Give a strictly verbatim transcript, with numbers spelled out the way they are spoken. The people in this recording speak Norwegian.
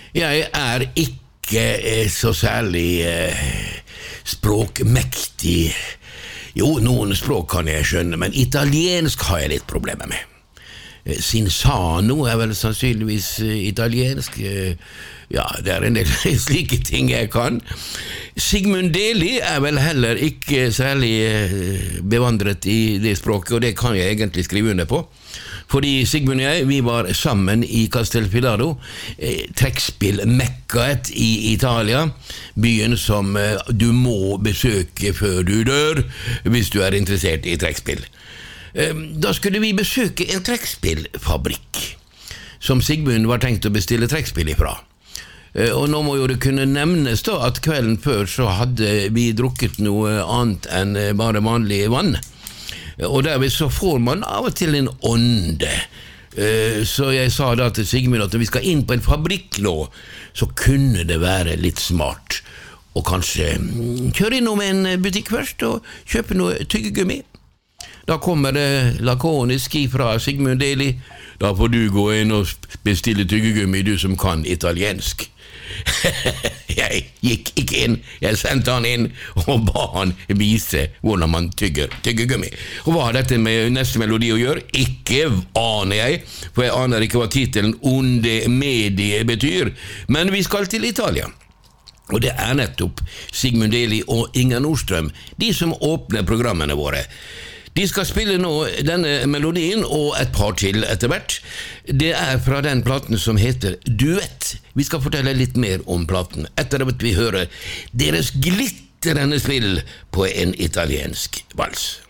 Jeg er ikke eh, så særlig eh, språkmektig. Jo, noen språk kan jeg skjønne, men italiensk har jeg litt problemer med. Eh, Sinsano er vel sannsynligvis eh, italiensk. Eh, ja, det er en del slike ting jeg kan. Sigmund Deli er vel heller ikke særlig eh, bevandret i det språket, og det kan jeg egentlig skrive under på. Fordi Sigmund og jeg, vi var sammen i Castelfidardo, eh, trekkspill-mekkaet i Italia, byen som eh, du må besøke før du dør, hvis du er interessert i trekkspill. Eh, da skulle vi besøke en trekkspillfabrikk, som Sigmund var tenkt å bestille trekkspill ifra. Eh, og nå må jo det kunne nevnes da, at kvelden før så hadde vi drukket noe annet enn bare vanlig vann. Og derved så får man av og til en ånde. Så jeg sa da til Sigmund at når vi skal inn på en fabrikk nå, så kunne det være litt smart å kanskje kjøre innom en butikk først og kjøpe noe tyggegummi. Da kommer det lakonisk fra Sigmund Deli. Da får du gå inn og bestille tyggegummi, du som kan italiensk. Jeg gikk ikke inn, jeg sendte han inn og ba han vise hvordan man tygger tyggegummi. Og hva har dette med neste melodi å gjøre? Ikke aner jeg, for jeg aner ikke hva titelen Onde Medie betyr, men vi skal til Italia. Og det er nettopp Sigmund Deli og Inger Nordstrøm, de som åpner programmene våre. De skal spille nå denne melodien og et par til etter hvert. Det er fra den platen som heter Duett. Vi skal fortelle litt mer om platen etter at vi hører deres glitterende spill på en italiensk vals.